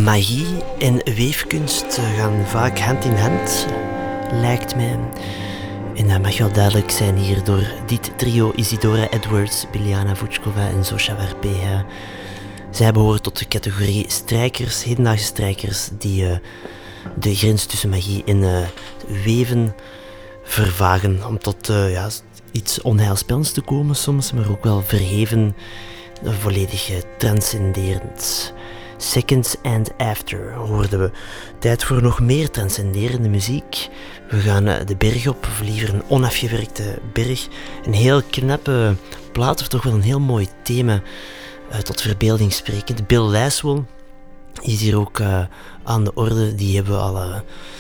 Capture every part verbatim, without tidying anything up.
Magie en weefkunst gaan vaak hand in hand, lijkt mij. En dat mag wel duidelijk zijn hier door dit trio: Isidora Edwards, Biljana Vučková en Zoša Varpeha. Zij behoren tot de categorie strijkers, hedendaagse strijkers, die uh, de grens tussen magie en uh, weven vervagen om tot uh, ja, iets onheilspellends te komen soms, maar ook wel verheven, uh, volledig uh, transcenderend. Seconds and After hoorden we. Tijd voor nog meer transcenderende muziek. We gaan de berg op, of liever een onafgewerkte berg. Een heel knappe plaat, of toch wel een heel mooi thema uh, tot verbeelding sprekend. Bill Laswell is hier ook uh, aan de orde. Die hebben we al uh,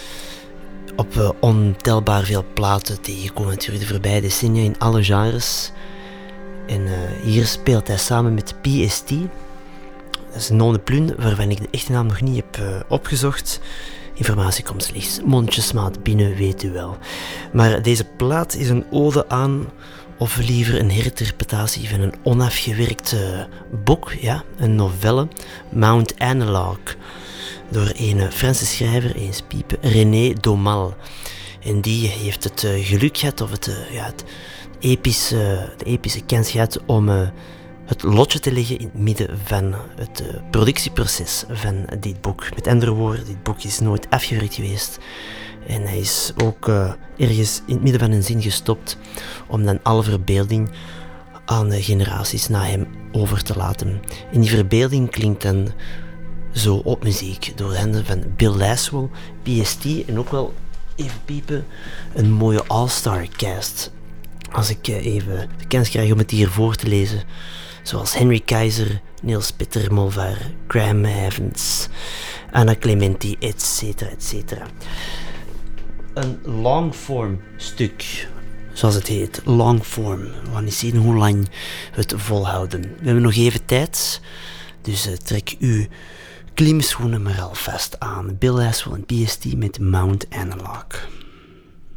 op uh, ontelbaar veel platen tegengekomen natuurlijk de voorbije decennia in alle genres. En uh, hier speelt hij samen met P S T. Dat is een nom de plume waarvan ik de echte naam nog niet heb uh, opgezocht. Informatie komt slechts mondjesmaat binnen, weet u wel. Maar deze plaat is een ode aan, of liever een herinterpretatie van een onafgewerkt uh, boek, ja, een novelle, Mount Analog, door een Franse schrijver, eens piepen, René Daumal. En die heeft het uh, geluk gehad, of het, uh, ja, het epische, de epische kans gehad om Uh, het lotje te leggen in het midden van het uh, productieproces van dit boek. Met andere woorden, dit boek is nooit afgewerkt geweest. En hij is ook uh, ergens in het midden van een zin gestopt om dan alle verbeelding aan de generaties na hem over te laten. En die verbeelding klinkt dan zo op muziek door de handen van Bill Laswell, P S T en ook wel, even piepen, een mooie all-star cast. Als ik uh, even de kans krijg om het hier voor te lezen. Zoals Henry Keizer, Niels Peter Molvar, Graham Evans, Anna Clementi, et cetera, et cetera. Een longform stuk, zoals het heet, longform. We gaan eens zien hoe lang we het volhouden. We hebben nog even tijd, dus uh, trek uw klimschoenen maar alvast aan. Bill Laswell en P S T met Mount Analog.